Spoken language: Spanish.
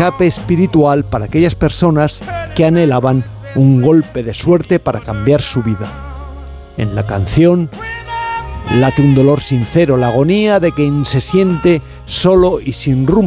escape espiritual para aquellas personas que anhelaban un golpe de suerte para cambiar su vida. En la canción late un dolor sincero, la agonía de quien se siente solo y sin rumbo.